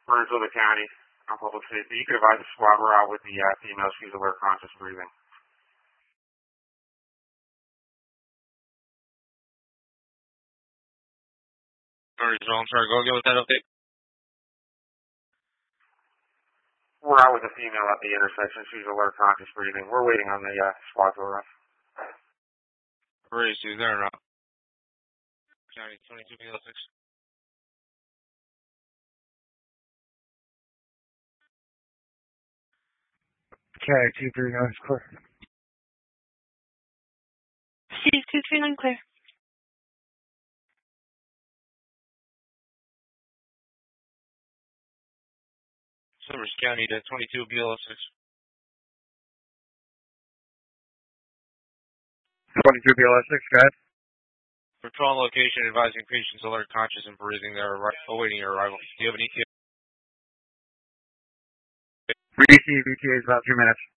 Burnsville County on public safety. You could advise the squad we're out with the female. She's alert, conscious breathing. Alright, so I'm sorry, go again with that update. We're out with the female at the intersection. She's alert, conscious breathing. We're waiting on the squad to arrive. Where is she? There or not? County 22 Kilo 6. Okay, 239 is clear. 239 clear. Silvers County to 22 Kilo 6. 22 BLS 6, go ahead. Patrol location advising patients alert, conscious, and breathing. They're awaiting your arrival. Do you have an ETA? Receive ETA is about 2 minutes.